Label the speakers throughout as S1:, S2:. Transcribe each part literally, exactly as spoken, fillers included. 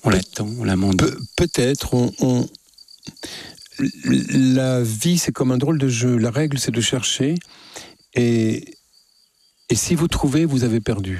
S1: On Pe- l'attend, on la demande.
S2: Pe- peut-être, on, on... la vie c'est comme un drôle de jeu. La règle c'est de chercher, et, et si vous trouvez, vous avez perdu.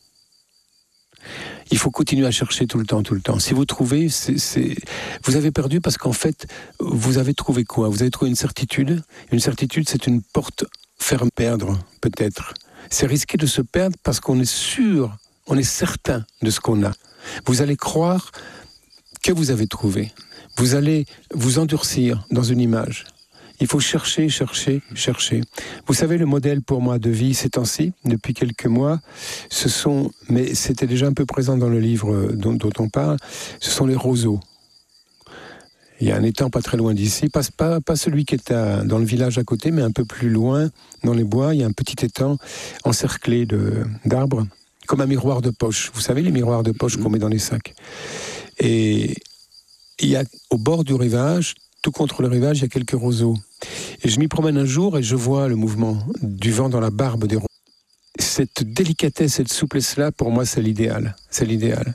S2: Il faut continuer à chercher tout le temps, tout le temps. Si vous trouvez, c'est, c'est... vous avez perdu parce qu'en fait, vous avez trouvé quoi ? Vous avez trouvé une certitude. Une certitude, c'est une porte ferme. Perdre, peut-être. C'est risqué de se perdre parce qu'on est sûr, on est certain de ce qu'on a. Vous allez croire que vous avez trouvé. Vous allez vous endurcir dans une image. Il faut chercher, chercher, chercher. Vous savez, le modèle pour moi de vie ces temps-ci, depuis quelques mois, ce sont, mais c'était déjà un peu présent dans le livre dont, dont on parle, ce sont les roseaux. Il y a un étang pas très loin d'ici, pas, pas, pas celui qui est à, dans le village à côté, mais un peu plus loin, dans les bois, il y a un petit étang encerclé de, d'arbres, comme un miroir de poche. Vous savez, les miroirs de poche qu'on met dans les sacs. Et il y a, au bord du rivage, tout contre le rivage, il y a quelques roseaux. Et je m'y promène un jour et je vois le mouvement du vent dans la barbe des roseaux. Cette délicatesse, cette souplesse-là, pour moi, c'est l'idéal. C'est l'idéal.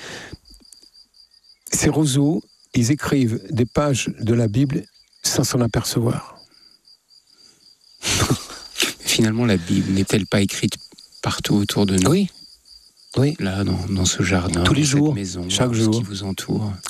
S2: Ces roseaux, ils écrivent des pages de la Bible sans s'en apercevoir.
S1: Finalement, la Bible n'est-elle pas écrite partout autour de nous ?
S2: Oui. Oui.
S1: Là, dans, dans ce jardin,
S2: tous les
S1: dans
S2: jours,
S1: cette maison,
S2: chaque
S1: dans
S2: jour,
S1: ce qui vous entoure.